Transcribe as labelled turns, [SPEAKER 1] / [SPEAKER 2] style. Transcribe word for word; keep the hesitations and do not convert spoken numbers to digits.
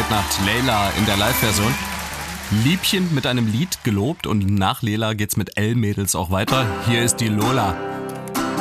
[SPEAKER 1] heute Nacht Layla in der Live-Version. Liebchen mit einem Lied gelobt und nach Layla geht's mit L-Mädels auch weiter. Hier ist die Lola.